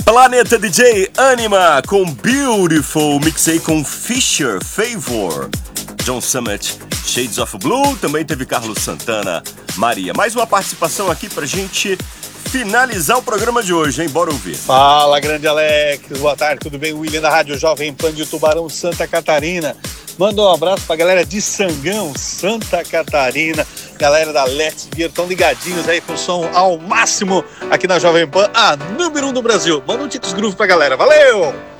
Planeta DJ Anima com Beautiful, mixei com Fisher Favor, John Summit, Shades of Blue, também teve Carlos Santana, Maria. Mais uma participação aqui pra gente finalizar o programa de hoje, hein? Bora ouvir. Fala, grande Alex, boa tarde, tudo bem? William da Rádio Jovem Pan de Tubarão, Santa Catarina. Manda um abraço pra galera de Sangão, Santa Catarina. Galera da Let's Beer, estão ligadinhos aí com o som ao máximo aqui na Jovem Pan, a número 1 do Brasil. Manda um Titos Groove pra galera, valeu!